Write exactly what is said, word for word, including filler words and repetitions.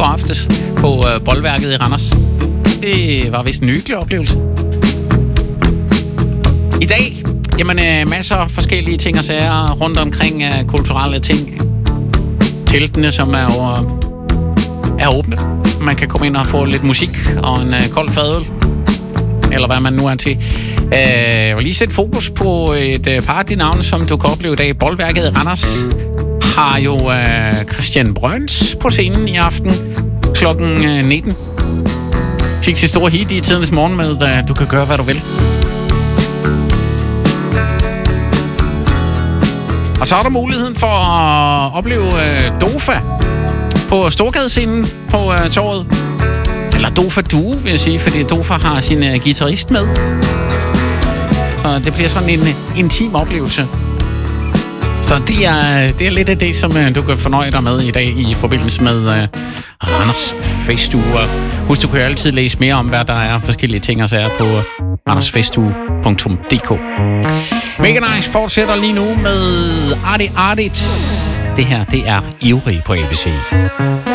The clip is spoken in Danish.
går aftes på øh, Boldværket i Randers. Det var vist en hyggelig oplevelse. I dag, jamen øh, masser af forskellige ting og sager rundt omkring øh, kulturelle ting. Teltene, som er, over, er åbne. Man kan komme ind og få lidt musik og en øh, kold fadøl. Eller hvad man nu er til. Øh, jeg vil lige sætte fokus på et øh, par af de navne, som du kan opleve i dag. Boldværket i Randers har jo øh, Christian Brøns på scenen i aften klokken øh, nitten. Fik sit store hit i tidernes morgen med øh, Du kan gøre, hvad du vil. Og så er der muligheden for at opleve øh, Dofa på Storgadescenen på øh, torvet. Eller Dofa Duo, vil jeg sige, fordi Dofa har sin uh, guitarist med. Så det bliver sådan en uh, intim oplevelse. Så det er, det er lidt af det, som uh, du kan fornøje dig med i dag i forbindelse med uh, Randers Festuge. Husk, du kan altid læse mere om, hvad der er forskellige ting og sager på uh, randersfestuge punktum d k. Mega Nice fortsætter lige nu med Adi Adit. Det her, det er Ivrig på A B C.